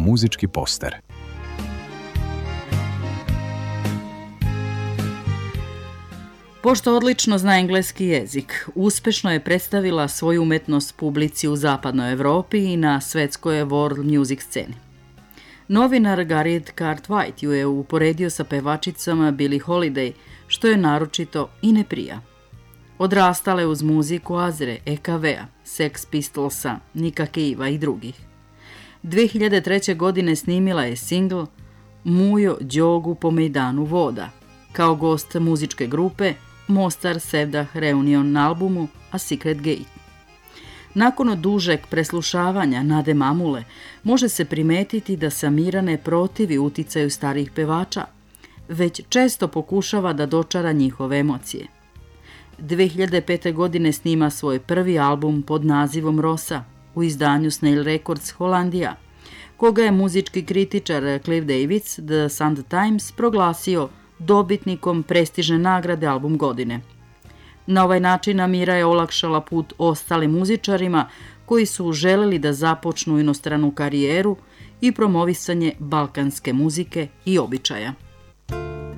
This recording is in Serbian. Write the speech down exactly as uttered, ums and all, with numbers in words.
muzički poster. Pošto odlično zna engleski jezik, uspešno je predstavila svoju umetnost publici u zapadnoj Evropi i na svetskoj world music sceni. Novinar Gareth Cartwright ju je uporedio sa pevačicama Billie Holiday, što je naročito i ne prija. Odrastale uz muziku Azre, E K V-a, Sex Pistolsa, Nika Cave-a i drugih. dve hiljade treće. godine snimila je singl Mujo Đogu po mejdanu voda, kao gost muzičke grupe Mostar Sevdah Reunion na albumu A Secret Gate. Nakon dužeg preslušavanja Nade Mamule, može se primetiti da Samira ne protivi uticaju starih pevača, već često pokušava da dočara njihove emocije. dve hiljade pete. godine snima svoj prvi album pod nazivom Rosa u izdanju Snail Records Holandija, koga je muzički kritičar Cliff Davids The Sunday Times proglasio dobitnikom prestižne nagrade Album godine. Na ovaj način Amira je olakšala put ostalim muzičarima koji su želeli da započnu inostranu karijeru i promovisanje balkanske muzike i običaja.